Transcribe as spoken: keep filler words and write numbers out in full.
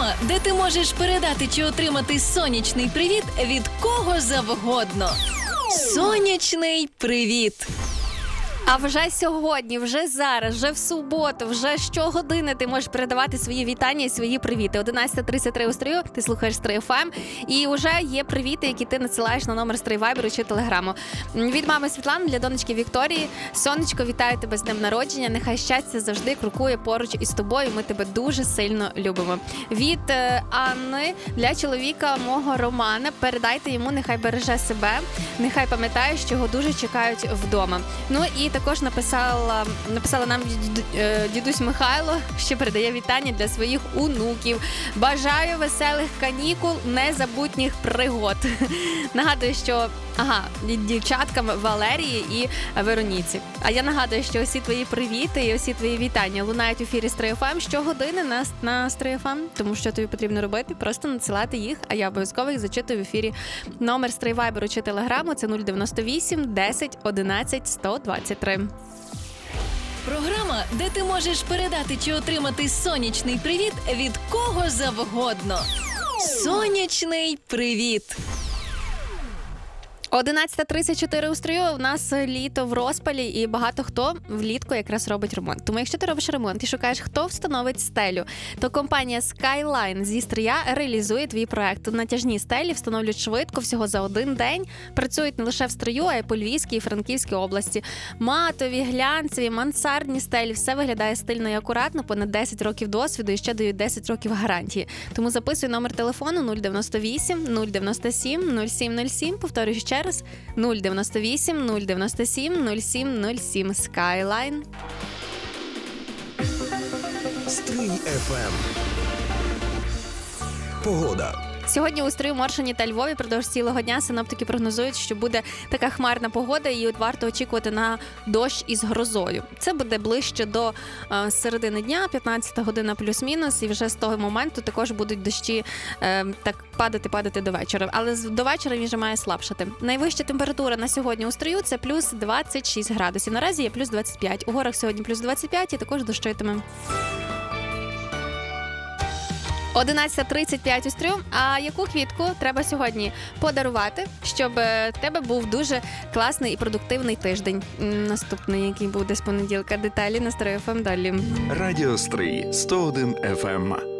Програма, де ти можеш передати чи отримати сонячний привіт від кого завгодно. Сонячний привіт! А вже сьогодні, вже зараз, вже в суботу, вже щогодини ти можеш передавати свої вітання і свої привіти. одинадцята тридцять три у Стрию, ти слухаєш Стрий еф ем, і вже є привіти, які ти надсилаєш на номер Стрий Вайберу чи Телеграму. Від мами Світлани для донечки Вікторії. Сонечко, вітаю тебе з днем народження, нехай щастя завжди крокує поруч із тобою, ми тебе дуже сильно любимо. Від е, Анни для чоловіка мого Романа, передайте йому, нехай береже себе, нехай пам'ятає, що його дуже чекають вдома. Ну і також написала, написала нам дідусь Михайло, що передає вітання для своїх онуків. Бажаю веселих канікул, незабутніх пригод. Нагадую, що ага, дівчаткам Валерії і Вероніці. А я нагадую, що усі твої привіти і усі твої вітання лунають в ефірі Стрий еф ем щогодини на, на Стрий еф ем. Тому що тобі потрібно робити? Просто надсилати їх, а я обов'язково їх зачитую в ефірі. Номер Стрий Вайберу чи Телеграму – це нуль дев'яносто вісім десять одинадцять сто двадцять три. Програма, де ти можеш передати чи отримати сонячний привіт від кого завгодно. Сонячний привіт! одинадцята тридцять чотири у Стрию, у нас літо в розпалі і багато хто влітку якраз робить ремонт. Тому якщо ти робиш ремонт і шукаєш, хто встановить стелю, то компанія Skyline зі Стрия реалізує твій проект. Натяжні стелі встановлюють швидко, всього за один день. Працюють не лише в Стрию, а й по Львівській і Франківській області. Матові, глянцеві, мансардні стелі. Все виглядає стильно і акуратно, понад десять років досвіду і ще дають десять років гарантії. Тому записуй номер телефону нуль дев'яносто вісім нуль дев'яносто сім нуль сім нуль сім, повторюю ще раз, нуль дев'яносто вісім нуль дев'яносто сім нуль сім нуль сім. Skyline. Стрий еф ем. Погода. Сьогодні у Стрию, Моршині та Львові продовж цілого дня синоптики прогнозують, що буде така хмарна погода і от варто очікувати на дощ із грозою. Це буде ближче до е, середини дня, п'ятнадцята година плюс-мінус, і вже з того моменту також будуть дощі е, так падати-падати до вечора. Але до вечора він вже має слабшати. Найвища температура на сьогодні у Стрию – це плюс двадцять шість градусів. Наразі є плюс двадцять п'ять. У горах сьогодні плюс двадцять п'ять і також дощитиме. одинадцята тридцять п'ять у Стрию. А яку квітку треба сьогодні подарувати, щоб в тебе був дуже класний і продуктивний тиждень? Наступний, який буде з понеділка. Деталі на Стрий еф ем далі. Радіо Стрий сто один еф ем.